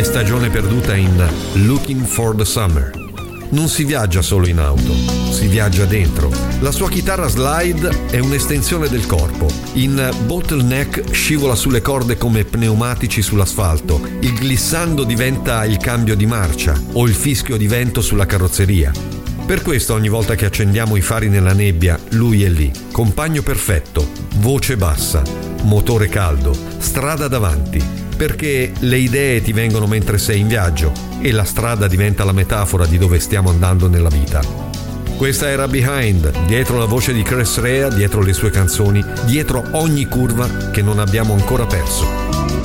è stagione perduta in Looking for the Summer. Non si viaggia solo in auto, si viaggia dentro. La sua chitarra slide è un'estensione del corpo. In Bottleneck scivola sulle corde come pneumatici sull'asfalto. Il glissando diventa il cambio di marcia o il fischio di vento sulla carrozzeria. Per questo ogni volta che accendiamo i fari nella nebbia, lui è lì. Compagno perfetto, voce bassa, motore caldo, strada davanti. Perché le idee ti vengono mentre sei in viaggio e la strada diventa la metafora di dove stiamo andando nella vita. Questa era Behind, dietro la voce di Chris Rea, dietro le sue canzoni, dietro ogni curva che non abbiamo ancora perso.